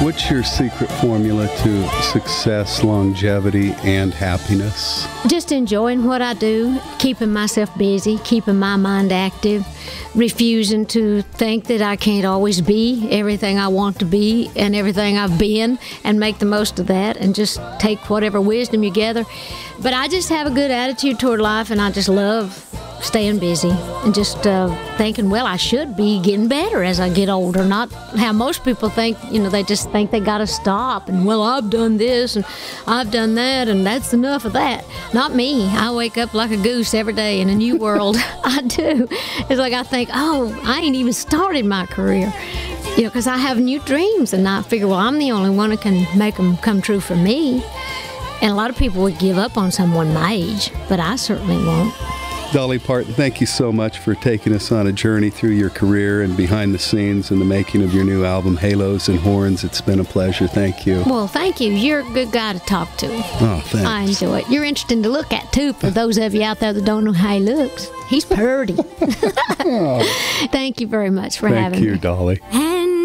What's your secret formula to success, longevity, and happiness? Just enjoying what I do, keeping myself busy, keeping my mind active, refusing to think that I can't always be everything I want to be and everything I've been, and make the most of that and just take whatever wisdom you gather. But I just have a good attitude toward life, and I just love staying busy and just thinking, well, I should be getting better as I get older. Not how most people think, they just think they got to stop and, well, I've done this and I've done that and that's enough of that. Not me. I wake up like a goose every day in a new world. I do. It's like I think, oh, I ain't even started my career. Because I have new dreams, and I figure, well, I'm the only one who can make them come true for me. And a lot of people would give up on someone my age, but I certainly won't. Dolly Parton, thank you so much for taking us on a journey through your career and behind the scenes in the making of your new album, Halos and Horns. It's been a pleasure. Thank you. Well, thank you. You're a good guy to talk to. Oh, thanks. I enjoy it. You're interesting to look at, too, for those of you out there that don't know how he looks. He's purty. Oh. Thank you very much for having me. Thank you, Dolly.